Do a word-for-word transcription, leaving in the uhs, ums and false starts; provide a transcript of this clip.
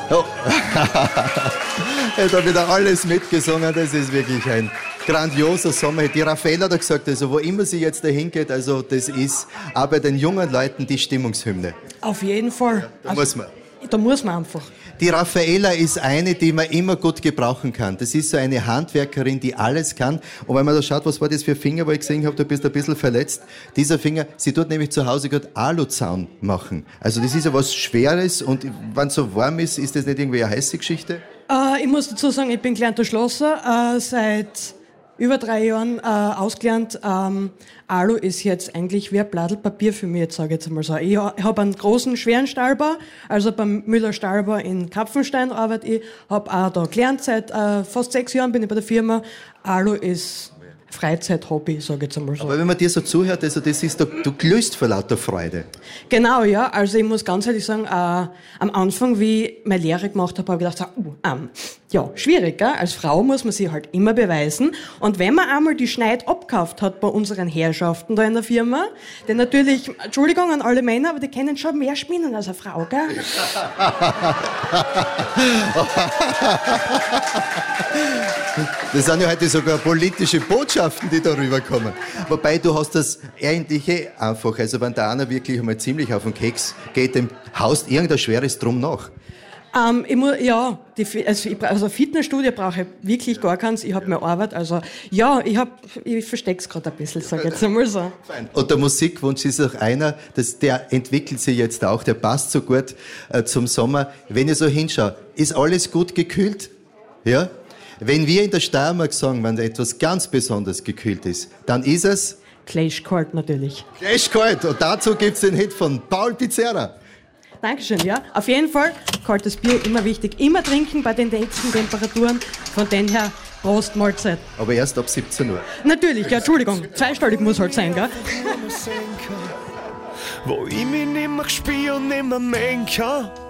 Oh. Er hat wieder alles mitgesungen, das ist wirklich ein grandioser Sommer. Die Raffaella hat gesagt, also wo immer sie jetzt dahin geht, also das ist auch bei den jungen Leuten die Stimmungshymne. Auf jeden Fall. Da also, muss man. Da muss man einfach. Die Raffaella ist eine, die man immer gut gebrauchen kann. Das ist so eine Handwerkerin, die alles kann. Und wenn man da schaut, was war das für ein Finger, wo ich gesehen habe, du bist ein bisschen verletzt. Dieser Finger, sie tut nämlich zu Hause gerade Aluzaun machen. Also das ist ja was Schweres und wenn es so warm ist, ist das nicht irgendwie eine heiße Geschichte? Äh, ich muss dazu sagen, ich bin gelernter Schlosser, äh, seit über drei Jahren äh, ausgelernt. Ähm, Alu ist jetzt eigentlich wie ein Blattl Papier für mich, jetzt sage ich jetzt einmal so. Ich, ich habe einen großen, schweren Stahlbau, also beim Müller-Stahlbau in Kapfenstein arbeite ich, habe auch da gelernt, seit äh, fast sechs Jahren bin ich bei der Firma. Alu ist Freizeit-Hobby, sage ich jetzt einmal so. Aber wenn man dir so zuhört, also das ist, du, du glühst vor lauter Freude. Genau, ja. Also ich muss ganz ehrlich sagen, äh, am Anfang, wie ich meine Lehre gemacht habe, habe ich gedacht, uh, ähm, ja, schwierig, gell? Als Frau muss man sich halt immer beweisen. Und wenn man einmal die Schneid abgekauft hat bei unseren Herrschaften da in der Firma, denn natürlich, Entschuldigung an alle Männer, aber die kennen schon mehr Spinnen als eine Frau, gell? Das sind ja heute sogar politische Botschaften, die darüber kommen. Wobei, du hast das eigentlich eh einfach. Also wenn der einer wirklich einmal ziemlich auf den Keks geht, dem haust irgendein schweres Drum nach. Ähm, ich muss, ja, die, also, ich, also Fitnessstudio brauche ich wirklich gar keins. Ich habe mehr Arbeit. Also ja, ich, hab, ich verstecke es gerade ein bisschen, sage ich jetzt einmal so. Und der Musikwunsch ist auch einer, dass der entwickelt sich jetzt auch, der passt so gut äh, zum Sommer. Wenn ich so hinschaue, ist alles gut gekühlt? Ja? Wenn wir in der Steiermark sagen, wenn etwas ganz besonders gekühlt ist, dann ist es... Gleichkalt natürlich. Gleichkalt. Und dazu gibt's den Hit von Paul Pizzerra. Dankeschön, ja. Auf jeden Fall, kaltes Bier immer wichtig. Immer trinken bei den nächsten Temperaturen. Von den her, Prost, Mahlzeit. Aber erst ab siebzehn Uhr. Natürlich, ja, Entschuldigung. Zweistellig muss halt sein, gell? Wo ich mich nicht mehr spüre und nicht mehr mengen kann.